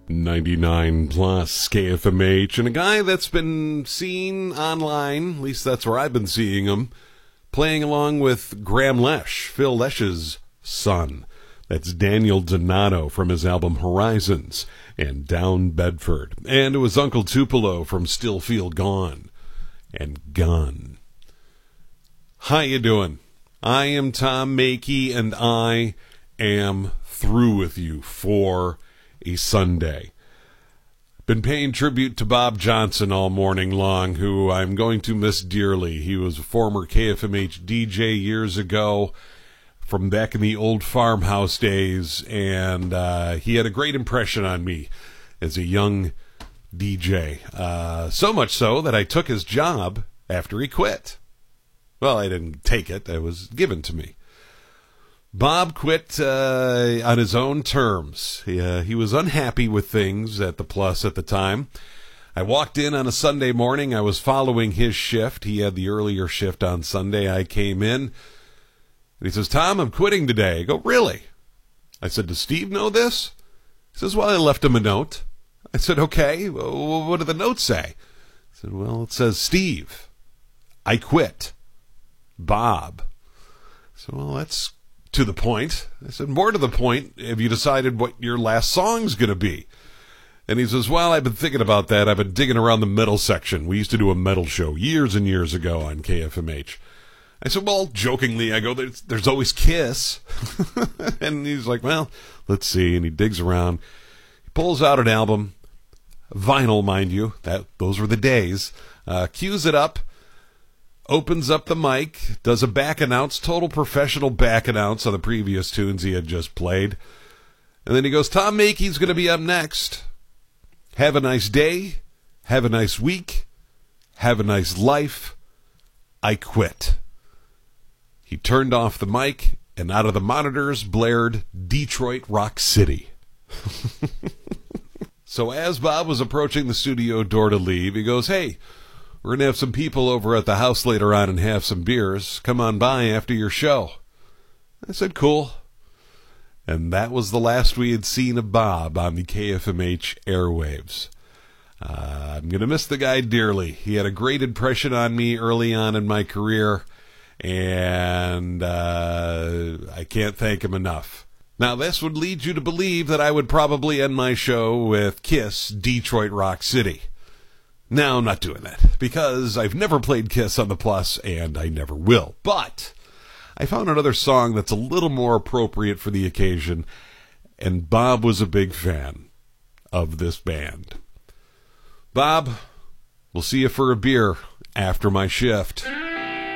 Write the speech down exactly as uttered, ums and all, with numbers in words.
ninety-nine plus K F M H, and a guy that's been seen online, at least that's where I've been seeing him, playing along with Graham Lesh, Phil Lesh's son. That's Daniel Donato from his album Horizons and Down Bedford. And it was Uncle Tupelo from Still Feel Gone and Gun. How you doing? I am Tom Makey, and I am through with you for a Sunday. Been paying tribute to Bob Johnson all morning long, who I'm going to miss dearly. He was a former K F M H D J years ago, from back in the old farmhouse days, and uh, he had a great impression on me as a young D J. Uh, so much so that I took his job after he quit. Well, I didn't take it. It was given to me. Bob quit uh, on his own terms. He, uh, he was unhappy with things at the Plus at the time. I walked in on a Sunday morning. I was following his shift. He had the earlier shift on Sunday. I came in, and he says, "Tom, I'm quitting today." I go, "Really?" I said, "Does Steve know this?" He says, "Well, I left him a note." I said, "Okay, well, what do the notes say?" I said, "Well, it says, Steve, I quit. Bob." So, well, that's to the point. I said, "More to the point, have you decided what your last song's going to be?" And he says, "Well, I've been thinking about that. I've been digging around the metal section. We used to do a metal show years and years ago on K F M H. I said, "Well, jokingly, I go, there's, there's always Kiss." And he's like, "Well, let's see." And he digs around. He pulls out an album, vinyl, mind you. That Those were the days. Uh, cues it up. Opens up the mic, does a back announce, total professional back announce on the previous tunes he had just played. And then he goes, "Tom Makey's going to be up next. Have a nice day. Have a nice week. Have a nice life. I quit." He turned off the mic, and out of the monitors blared Detroit Rock City. So as Bob was approaching the studio door to leave, he goes, "Hey, we're going to have some people over at the house later on and have some beers. Come on by after your show." I said, "Cool." And that was the last we had seen of Bob on the K F M H airwaves. Uh, I'm going to miss the guy dearly. He had a great impression on me early on in my career, and uh, I can't thank him enough. Now, this would lead you to believe that I would probably end my show with Kiss, Detroit Rock City. No, I'm not doing that, because I've never played Kiss on the Plus, and I never will. But I found another song that's a little more appropriate for the occasion, and Bob was a big fan of this band. Bob, we'll see you for a beer after my shift.